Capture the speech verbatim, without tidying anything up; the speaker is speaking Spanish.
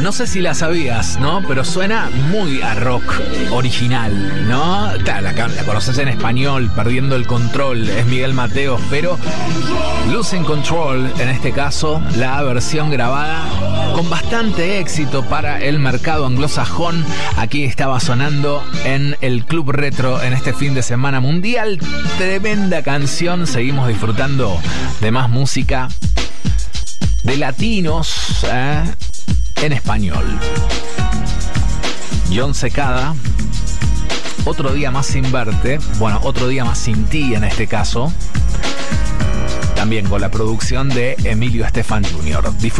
no sé si la sabías, ¿no? Pero suena muy a rock original, ¿no? Claro, la, la conoces en español, Perdiendo el Control, es Miguel Mateos, pero Losing Control, en este caso, la versión grabada con bastante éxito para el mercado anglosajón. Aquí estaba sonando en el Club Retro en este fin de semana mundial. Tremenda canción, seguimos disfrutando de más música de latinos, ¿eh? En español. John Secada, Otro Día Más Sin Verte, bueno, Otro Día Más Sin Ti en este caso, también con la producción de Emilio Estefan junior